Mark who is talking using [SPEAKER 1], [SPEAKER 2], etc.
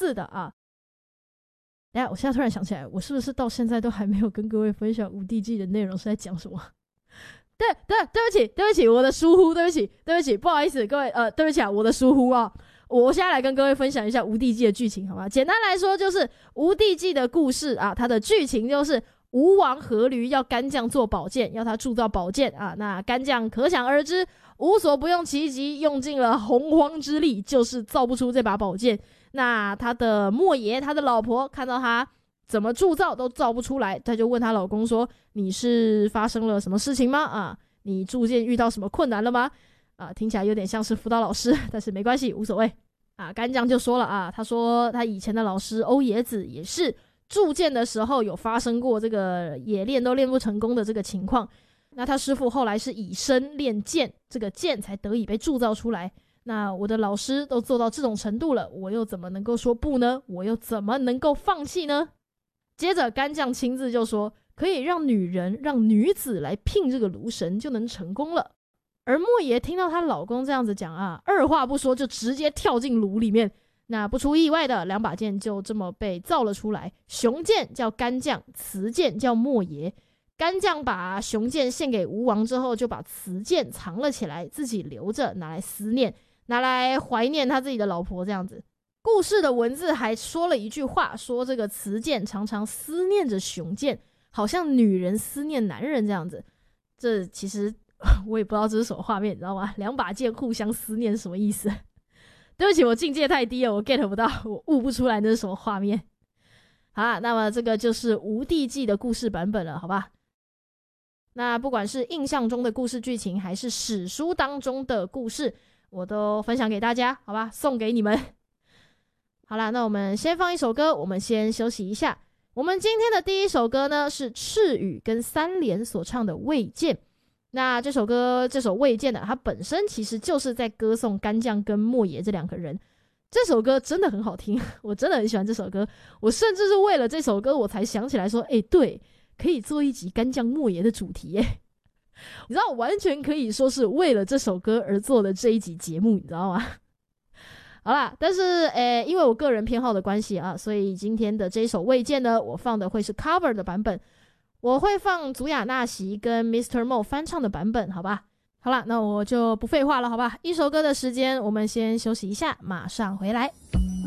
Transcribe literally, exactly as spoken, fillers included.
[SPEAKER 1] 似的啊。等一下，我现在突然想起来，我是不是到现在都还没有跟各位分享无地记的内容是在讲什么？对对，对不起，对不起，我的疏忽，对不起，对不起，不好意思，各位，呃，对不起啊，我的疏忽啊。我现在来跟各位分享一下无地记的剧情，好吗？简单来说，就是无地记的故事啊，它的剧情就是吴王阖闾要干将做宝剑，要他铸造宝剑啊。那干将可想而知，无所不用其极，用尽了洪荒之力，就是造不出这把宝剑。那他的莫爷，他的老婆看到他怎么铸造都造不出来，他就问他老公说：“你是发生了什么事情吗？啊，你铸剑遇到什么困难了吗？”啊，听起来有点像是辅导老师，但是没关系，无所谓。啊，干将就说了啊，他说他以前的老师欧冶子也是铸剑的时候有发生过这个也练都练不成功的这个情况。那他师父后来是以身练剑，这个剑才得以被铸造出来。那我的老师都做到这种程度了，我又怎么能够说不呢？我又怎么能够放弃呢？接着干将亲自就说，可以让女人让女子来聘这个炉神就能成功了。而莫爷听到她老公这样子讲啊，二话不说就直接跳进炉里面。那不出意外的，两把剑就这么被造了出来。雄剑叫干将，雌剑叫莫爷。干将把雄剑献给吴王之后，就把雌剑藏了起来，自己留着拿来思念，拿来怀念他自己的老婆这样子。故事的文字还说了一句话，说这个雌剑常常思念着雄剑，好像女人思念男人这样子。这其实我也不知道这是什么画面，你知道吗？两把剑互相思念是什么意思？对不起，我境界太低了，我 get 不到，我悟不出来那是什么画面。好啦，那么这个就是无地记的故事版本了，好吧？那不管是印象中的故事剧情，还是史书当中的故事，我都分享给大家，好吧？送给你们。好啦，那我们先放一首歌，我们先休息一下。我们今天的第一首歌呢，是赤羽跟三连所唱的《未见》。那这首歌，这首《未见》呢，它本身其实就是在歌颂干将跟莫爷这两个人。这首歌真的很好听，我真的很喜欢这首歌。我甚至是为了这首歌，我才想起来说，哎，对，可以做一集干将莫爷的主题耶。你知道，完全可以说是为了这首歌而做的这一集节目，你知道吗？好啦，但是诶，因为我个人偏好的关系啊，所以今天的这一首《未见》呢，我放的会是 cover 的版本，我会放祖雅纳席跟 Mister Mo 翻唱的版本，好吧？好啦，那我就不废话了，好吧？一首歌的时间，我们先休息一下，马上回来。